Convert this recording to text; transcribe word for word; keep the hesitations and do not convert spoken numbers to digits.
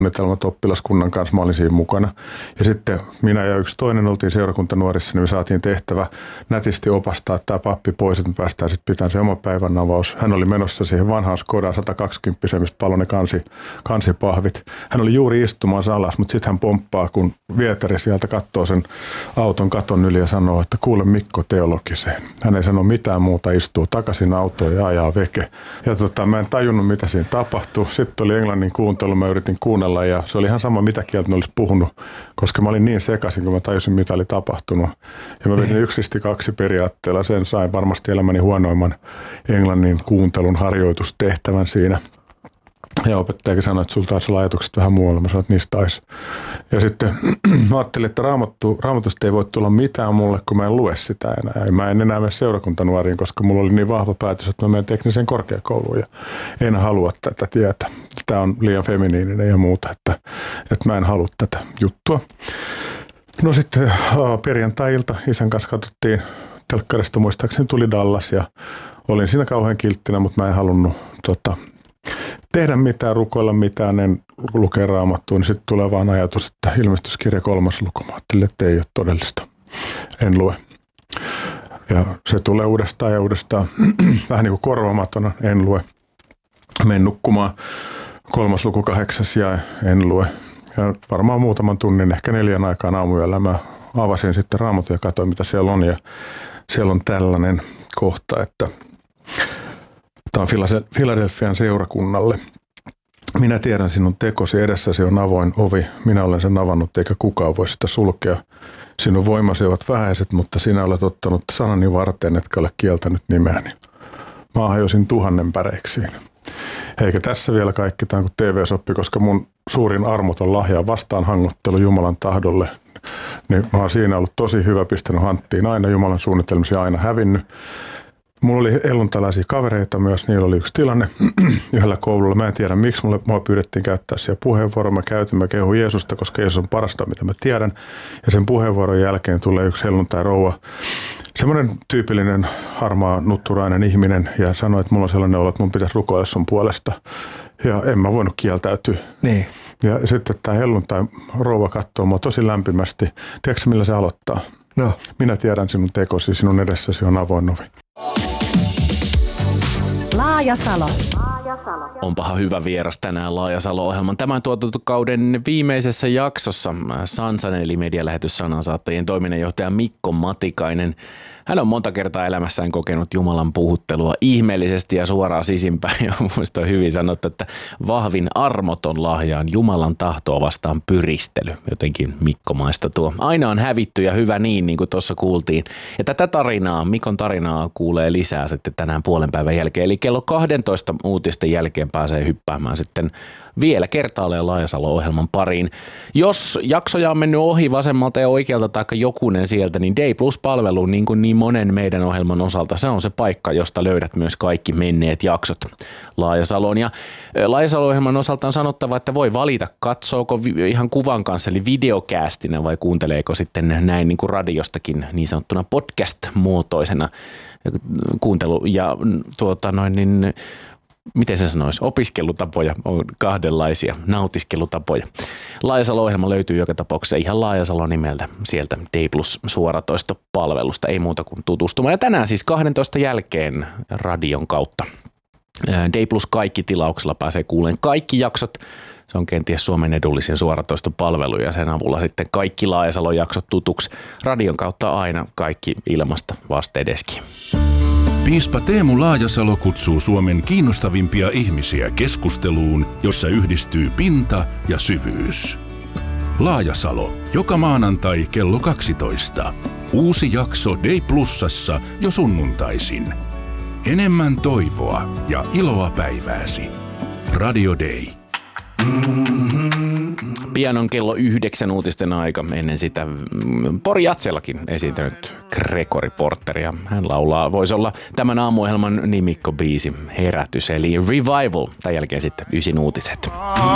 suunnitelmat oppilaskunnan kanssa, mä olin siinä mukana. Ja sitten minä ja yksi toinen oltiin seurakuntanuorissa, niin me saatiin tehtävä nätisti opastaa tämä pappi pois, että me päästään sitten pitämään se oma päivän avaus. Hän oli menossa siihen vanhaan Skodaan sata kaksikymmentä, mistä paloi ne kansi, kansipahvit. Hän oli juuri istumaan alas, mutta sitten hän pomppaa, kun Vietari sieltä katsoo sen auton katon yli ja sanoo, että kuule Mikko teologiseen. Hän ei sano mitään muuta, istuu takaisin autoon ja ajaa veke. Ja tota, mä en tajunnut, mitä siinä tapahtui. Sitten oli englannin kuuntelu, mä yritin kuunnella ja se oli ihan sama, mitä kieltä ne olisi puhunut, koska mä olin niin sekaisin, kun mä tajusin, mitä oli tapahtunut. Ja mä vedin yksisti kaksi periaatteella, sen sain varmasti elämäni huonoimman englannin kuuntelun harjoitustehtävän siinä. Ja opettajakin sanoi, että sulla taisi olla ajatukset vähän muualla. Mä sanoin, että niistä taisi. Ja sitten mä ajattelin, että raamattu, raamatusta ei voi tulla mitään mulle, kun mä en lue sitä enää. Ja mä en enää mene seurakuntanuoriin, koska mulla oli niin vahva päätös, että mä menen tekniseen korkeakouluun. Ja en halua tätä tietä. Tämä on liian feminiininen ja muuta, että, että mä en halua tätä juttua. No sitten perjantai-ilta isän kanssa katsottiin telkkarista, muistaakseni tuli Dallas ja olin siinä kauhean kilttinä, mutta mä en halunnut tota, tehdä mitään, rukoilla mitään, en lukea raamattua, niin sitten tulee vaan ajatus, että ilmestyskirja kolmas luku. Mä ajattelin, että ei ole todellista. En lue. Ja se tulee uudestaan ja uudestaan vähän niin kuin korvamatona, en lue. Menen nukkumaan kolmas luku kahdeksas ja en lue. Ja varmaan muutaman tunnin, ehkä neljän aikaan aamuyöllä mä avasin sitten raamatun ja katsoin, mitä siellä on. Ja siellä on tällainen kohta, että tämä on Filadelfian seurakunnalle. Minä tiedän sinun tekosi, edessäsi on avoin ovi. Minä olen sen avannut, eikä kukaan voi sitä sulkea. Sinun voimasi ovat vähäiset, mutta sinä olet ottanut sanani varten, etkä ole kieltänyt nimeäni. Mä hajosin tuhannen päreiksiin. Eikä tässä vielä kaikki, tämä on kuin T V-soppi, koska mun suurin armoton lahja on vastaanhangottelu Jumalan tahdolle. Niin mä oon siinä ollut tosi hyvä, pistänyt hanttiin aina Jumalan suunnitelmisia, aina hävinnyt. Mulla oli elluntalaisia kavereita myös, niillä oli yksi tilanne yhdellä koululla. Mä en tiedä, miksi mulle, mua pyydettiin käyttää siellä puheenvuoro. Mä käytin, mä kehun Jeesusta, koska Jeesus on parasta, mitä mä tiedän. Ja sen puheenvuoron jälkeen tulee yksi helluntai-rouva. Semmoinen tyypillinen harmaa nutturainen ihminen ja sanoi, että mulla on sellainen olo, että mun pitäisi rukoilla sun puolesta. Ja en mä voinut kieltäytyä. Niin. Ja sitten tämä helluntai-rouva katsoo mua tosi lämpimästi. Tiedätkö millä se aloittaa? No. Minä tiedän sinun tekosi, sinun edessäsi on avoin ovi. Laajasalo. Onpahan hyvä vieras tänään Laajasalo-ohjelman tämän tuotantokauden viimeisessä jaksossa. Sansan eli medialähetys sanansaattajien toiminnanjohtaja Mikko Matikainen. Hän on monta kertaa elämässään kokenut Jumalan puhuttelua ihmeellisesti ja suoraan sisimpään. Ja mielestäni on hyvin sanottu, että vahvin armoton lahja on Jumalan tahtoa vastaan pyristely. Jotenkin Mikko-maista tuo. Aina on hävitty ja hyvä niin, niin kuin tuossa kuultiin. Ja tätä tarinaa, Mikon tarinaa kuulee lisää sitten tänään puolen päivän jälkeen. Eli kello kaksitoista uutisten jälkeen pääsee hyppäämään sitten vielä kertaalleen Laajasalo-ohjelman pariin. Jos jaksoja on mennyt ohi vasemmalta ja oikealta tai jokunen sieltä, niin Day Plus-palvelu, niin kuin niin monen meidän ohjelman osalta, se on se paikka, josta löydät myös kaikki menneet jaksot Laajasaloon. Ja Laajasalo-ohjelman osalta on sanottava, että voi valita, katsooko ihan kuvan kanssa, eli videocastina vai kuunteleeko sitten näin niin kuin radiostakin niin sanottuna podcast-muotoisena kuuntelu ja tuota noin niin miten se sanoisi, opiskelutapoja on kahdenlaisia, nautiskelutapoja. Laajasalo-ohjelma löytyy joka tapauksessa ihan Laajasalo nimeltä sieltä Day Plus suoratoistopalvelusta, ei muuta kuin tutustumaan. Ja tänään siis kaksitoista jälkeen radion kautta Day Plus kaikki tilauksella pääsee kuulemaan kaikki jaksot. Se on kenties Suomen edullisin suoratoistopalvelu ja sen avulla sitten kaikki Laajasalon jaksot tutuksi. Radion kautta aina kaikki ilmasta vastedeskin. Piispa Teemu Laajasalo kutsuu Suomen kiinnostavimpia ihmisiä keskusteluun, jossa yhdistyy pinta ja syvyys. Laajasalo, joka maanantai kello kaksitoista. Uusi jakso Day Plusassa jo sunnuntaisin. Enemmän toivoa ja iloa päivääsi. Radio Day. Pian on kello yhdeksän uutisten aika. Ennen sitä Pori Jatsellakin esiintynyt Gregory Porter. Ja hän laulaa, voisi olla tämän aamuohjelman nimikkobiisi Herätys eli Revival. Tämän jälkeen sitten ysin uutiset.